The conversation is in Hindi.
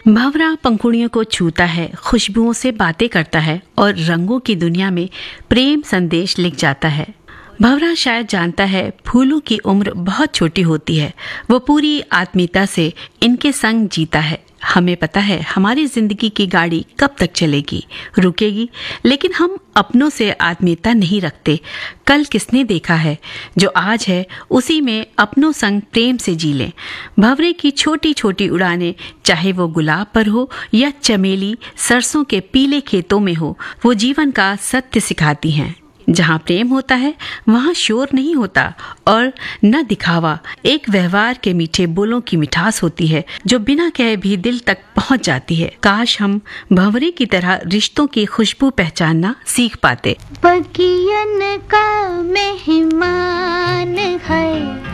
भंवरा पंखुड़ियों को छूता है, खुशबुओं से बातें करता है और रंगों की दुनिया में प्रेम संदेश लिख जाता है। भंवरा शायद जानता है फूलों की उम्र बहुत छोटी होती है। वो पूरी आत्मीयता से इनके संग जीता है। हमें पता है हमारी जिंदगी की गाड़ी कब तक चलेगी, रुकेगी, लेकिन हम अपनों से आत्मीयता नहीं रखते। कल किसने देखा है, जो आज है उसी में अपनों संग प्रेम से जी लें। भंवरे की छोटी छोटी उड़ानें, चाहे वो गुलाब पर हो या चमेली सरसों के पीले खेतों में हो, वो जीवन का सत्य सिखाती हैं। जहाँ प्रेम होता है वहाँ शोर नहीं होता और न दिखावा, एक व्यवहार के मीठे बोलों की मिठास होती है जो बिना कहे भी दिल तक पहुँच जाती है। काश हम भंवरे की तरह रिश्तों की खुशबू पहचानना सीख पाते। बगियन का मेहमान है